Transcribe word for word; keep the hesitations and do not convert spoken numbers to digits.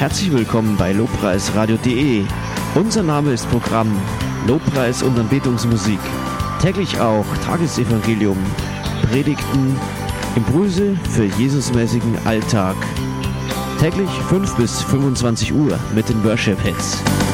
Herzlich willkommen bei lobpreisradio punkt de. Unser Name ist Programm Lobpreis und Anbetungsmusik. Täglich auch Tagesevangelium, Predigten, Impulse für Jesusmäßigen Alltag. Täglich fünf bis fünfundzwanzig Uhr mit den Worship Hits.